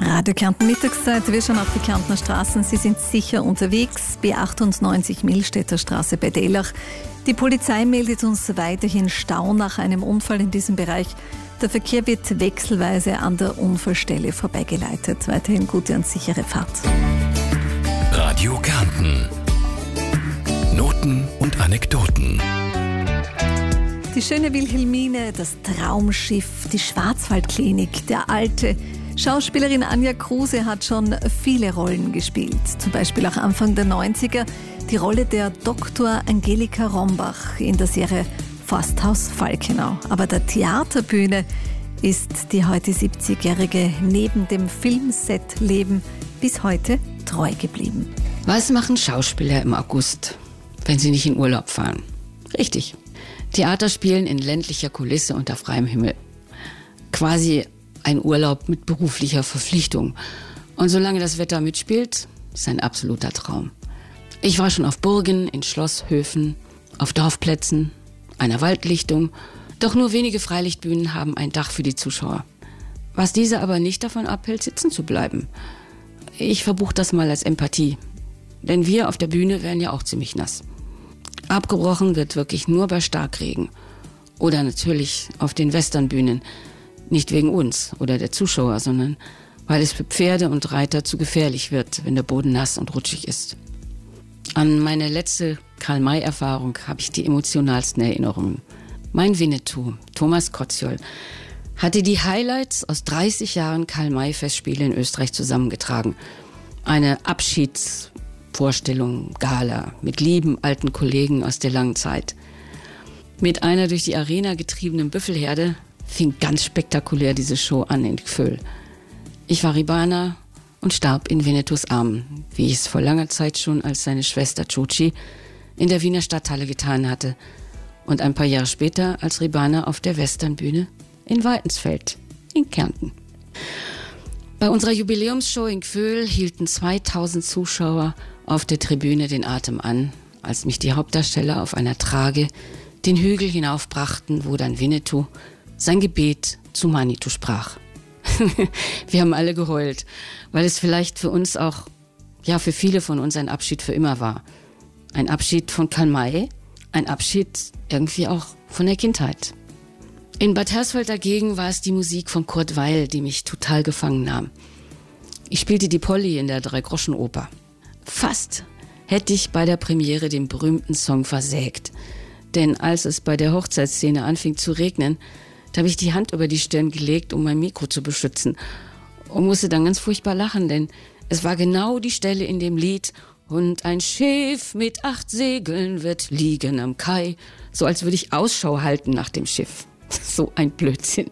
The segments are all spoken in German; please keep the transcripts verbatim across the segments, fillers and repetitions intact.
Radio Kärnten Mittagszeit, wir schauen auf die Kärntner Straßen. Sie sind sicher unterwegs. B achtundneunzig Millstätter Straße bei Dellach. Die Polizei meldet uns weiterhin Stau nach einem Unfall in diesem Bereich. Der Verkehr wird wechselweise an der Unfallstelle vorbeigeleitet. Weiterhin gute und sichere Fahrt. Radio Kärnten. Noten und Anekdoten. Die schöne Wilhelmine, das Traumschiff, die Schwarzwaldklinik, der Alte. Schauspielerin Anja Kruse hat schon viele Rollen gespielt. Zum Beispiel auch Anfang der neunziger die Rolle der Doktor Angelika Rombach in der Serie Forsthaus Falkenau. Aber der Theaterbühne ist die heute siebzigjährige neben dem Filmset-Leben bis heute treu geblieben. Was machen Schauspieler im August, wenn sie nicht in Urlaub fahren? Richtig. Theater spielen in ländlicher Kulisse unter freiem Himmel. Quasi ein Urlaub mit beruflicher Verpflichtung. Und solange das Wetter mitspielt, ist ein absoluter Traum. Ich war schon auf Burgen, in Schlosshöfen, auf Dorfplätzen, einer Waldlichtung. Doch nur wenige Freilichtbühnen haben ein Dach für die Zuschauer. Was diese aber nicht davon abhält, sitzen zu bleiben. Ich verbuche das mal als Empathie. Denn wir auf der Bühne werden ja auch ziemlich nass. Abgebrochen wird wirklich nur bei Starkregen. Oder natürlich auf den Westernbühnen. Nicht wegen uns oder der Zuschauer, sondern weil es für Pferde und Reiter zu gefährlich wird, wenn der Boden nass und rutschig ist. An meine letzte Karl-May-Erfahrung habe ich die emotionalsten Erinnerungen. Mein Winnetou, Thomas Koziol, hatte die Highlights aus dreißig Jahren Karl-May-Festspiele in Österreich zusammengetragen. Eine Abschiedsvorstellung, Gala, mit lieben alten Kollegen aus der langen Zeit. Mit einer durch die Arena getriebenen Büffelherde fing ganz spektakulär diese Show an in Gföhl. Ich war Ribana und starb in Winnetous Armen, wie ich es vor langer Zeit schon als seine Schwester Chuchi in der Wiener Stadthalle getan hatte und ein paar Jahre später als Ribana auf der Westernbühne in Weitensfeld in Kärnten. Bei unserer Jubiläumsshow in Gföhl hielten zweitausend Zuschauer auf der Tribüne den Atem an, als mich die Hauptdarsteller auf einer Trage den Hügel hinaufbrachten, wo dann Winnetou sein Gebet zu Manitou sprach. Wir haben alle geheult, weil es vielleicht für uns auch, ja für viele von uns ein Abschied für immer war. Ein Abschied von Karl-May, ein Abschied irgendwie auch von der Kindheit. In Bad Hersfeld dagegen war es die Musik von Kurt Weill, die mich total gefangen nahm. Ich spielte die Polly in der Dreigroschenoper. Fast hätte ich bei der Premiere den berühmten Song versägt. Denn als es bei der Hochzeitsszene anfing zu regnen, da habe ich die Hand über die Stirn gelegt, um mein Mikro zu beschützen. Und musste dann ganz furchtbar lachen, denn es war genau die Stelle in dem Lied. Und ein Schiff mit acht Segeln wird liegen am Kai. So als würde ich Ausschau halten nach dem Schiff. So ein Blödsinn.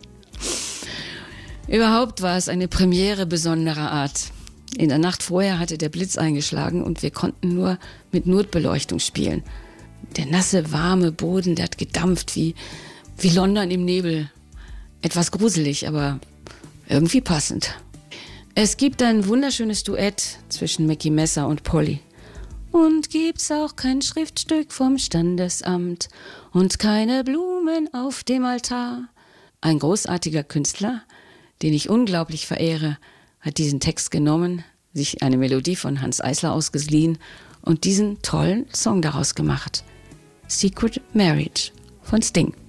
Überhaupt war es eine Premiere besonderer Art. In der Nacht vorher hatte der Blitz eingeschlagen und wir konnten nur mit Notbeleuchtung spielen. Der nasse, warme Boden, der hat gedampft wie, wie London im Nebel. Etwas gruselig, aber irgendwie passend. Es gibt ein wunderschönes Duett zwischen Mackie Messer und Polly. Und gibt's auch kein Schriftstück vom Standesamt und keine Blumen auf dem Altar. Ein großartiger Künstler, den ich unglaublich verehre, hat diesen Text genommen, sich eine Melodie von Hanns Eisler ausgeliehen und diesen tollen Song daraus gemacht. Secret Marriage von Sting.